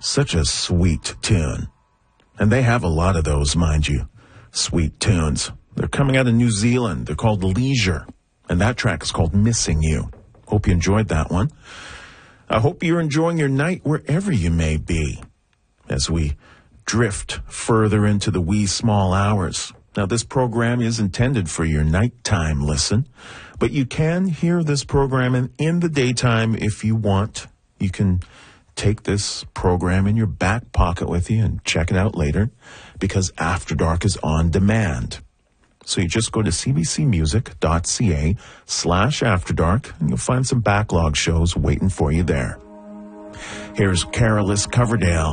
Such a sweet tune. And they have a lot of those, mind you. Sweet tunes. They're coming out of New Zealand. They're called Leisure. And that track is called Missing You. Hope you enjoyed that one. I hope you're enjoying your night wherever you may be as we drift further into the wee small hours. Now, this program is intended for your nighttime listen, but you can hear this program in the daytime if you want. You can take this program in your back pocket with you and check it out later because After Dark is on demand. So you just go to cbcmusic.ca/afterdark and you'll find some backlog shows waiting for you there. Here's Carolus Coverdale